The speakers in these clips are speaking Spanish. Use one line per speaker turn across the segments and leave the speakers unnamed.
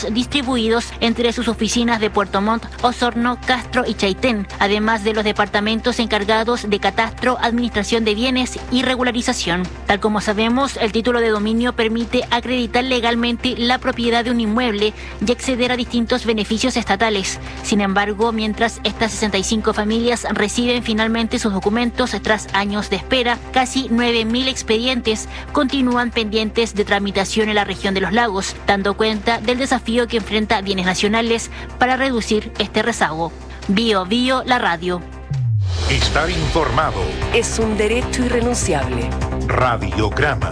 funcionarios distribuidos entre sus oficinas de Puerto Montt, Osorno, Castro y Chaitén, además de los departamentos encargados de catastro, administración de bienes y regularización. Tal como sabemos, el título de dominio permite acreditar legalmente la propiedad de un inmueble y acceder a distintos beneficios estatales. Sin embargo, mientras estas 65 familias reciben finalmente sus documentos tras años de espera, casi 9.000 expedientes continúan pendientes de tramitación en la región de los lagos, dando cuenta del desafío que enfrenta Bienes Nacionales para reducir este rezago. Bio Bio, la radio.
Estar informado
es un derecho irrenunciable.
Radiograma.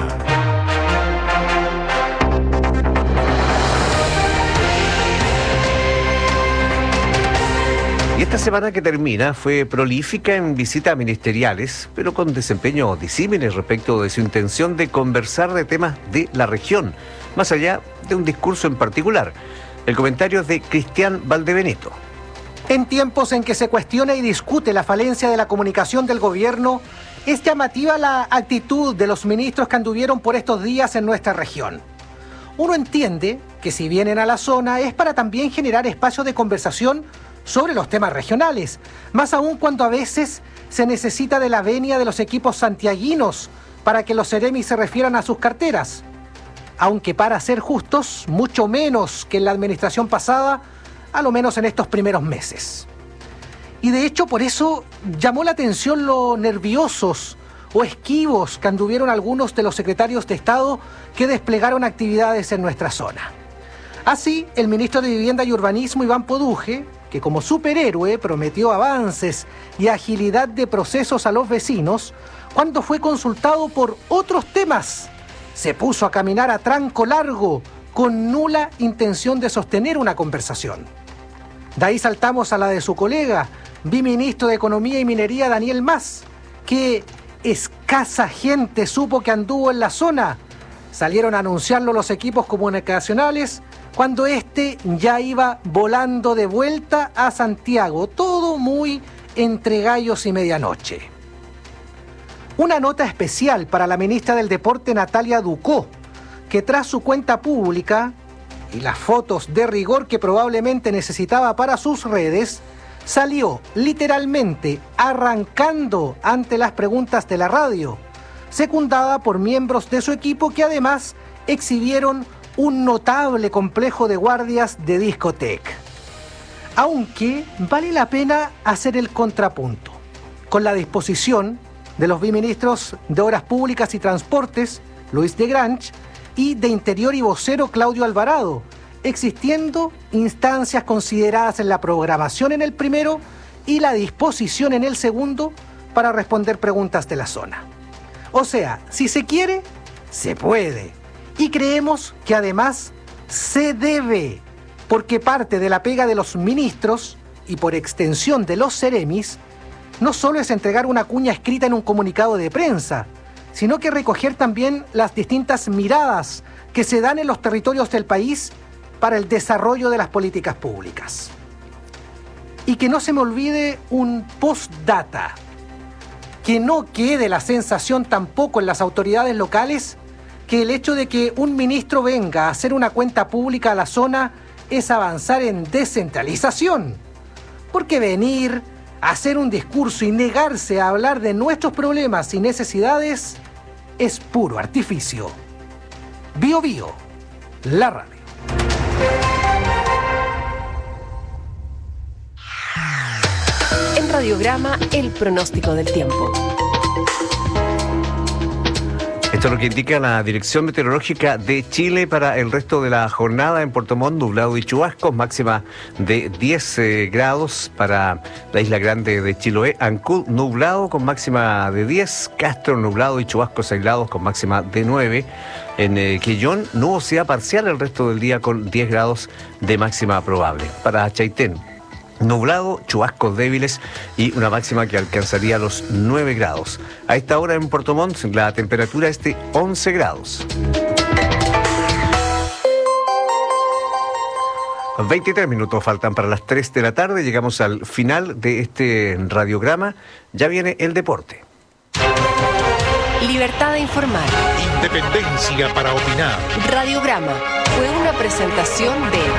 Y esta semana que termina fue prolífica en visitas ministeriales, pero con desempeño disímiles respecto de su intención de conversar de temas de la región, más allá de un discurso en particular. El comentario es de Cristian Valdebenito.
En tiempos en que se cuestiona y discute la falencia de la comunicación del gobierno, es llamativa la actitud de los ministros que anduvieron por estos días en nuestra región. Uno entiende que si vienen a la zona es para también generar espacio de conversación sobre los temas regionales, más aún cuando a veces se necesita de la venia de los equipos santiaguinos para que los seremis se refieran a sus carteras. Aunque para ser justos, mucho menos que en la administración pasada, a lo menos en estos primeros meses. Y de hecho por eso llamó la atención lo nerviosos o esquivos que anduvieron algunos de los secretarios de Estado que desplegaron actividades en nuestra zona. Así, el ministro de Vivienda y Urbanismo, Iván Poduje, que como superhéroe prometió avances y agilidad de procesos a los vecinos, cuando fue consultado por otros temas, se puso a caminar a tranco largo, con nula intención de sostener una conversación. De ahí saltamos a la de su colega, biministro de Economía y Minería, Daniel Mas, que escasa gente supo que anduvo en la zona. Salieron a anunciarlo los equipos comunicacionales cuando este ya iba volando de vuelta a Santiago, todo muy entre gallos y medianoche. Una nota especial para la ministra del Deporte, Natalia Ducó, que tras su cuenta pública y las fotos de rigor que probablemente necesitaba para sus redes, salió literalmente arrancando ante las preguntas de la radio, secundada por miembros de su equipo que además exhibieron un notable complejo de guardias de discoteca. Aunque vale la pena hacer el contrapunto, con la disposición de los biministros de Obras Públicas y Transportes, Luis de Grange, y de Interior y Vocero, Claudio Alvarado, existiendo instancias consideradas en la programación en el primero y la disposición en el segundo para responder preguntas de la zona. O sea, si se quiere, se puede. Y creemos que además se debe, porque parte de la pega de los ministros y por extensión de los seremis no solo es entregar una cuña escrita en un comunicado de prensa, sino que recoger también las distintas miradas que se dan en los territorios del país para el desarrollo de las políticas públicas. Y que no se me olvide un postdata, que no quede la sensación tampoco en las autoridades locales que el hecho de que un ministro venga a hacer una cuenta pública a la zona es avanzar en descentralización, porque venir, hacer un discurso y negarse a hablar de nuestros problemas y necesidades es puro artificio. Bio Bio, la radio.
En Radiograma, el pronóstico del tiempo.
Esto es lo que indica la Dirección Meteorológica de Chile para el resto de la jornada. En Puerto Montt, nublado y chubascos, máxima de 10 grados. Para la Isla Grande de Chiloé, Ancud, nublado con máxima de 10. Castro, nublado y chubascos aislados con máxima de 9. En Quillón, nubosidad parcial el resto del día con 10 grados de máxima probable. Para Chaitén, nublado, chubascos débiles y una máxima que alcanzaría los 9 grados. A esta hora en Puerto Montt la temperatura es de 11 grados. 23 minutos faltan para las 3 de la tarde. Llegamos al final de este radiograma. Ya viene el deporte.
Libertad de informar.
Independencia para opinar.
Radiograma fue una presentación de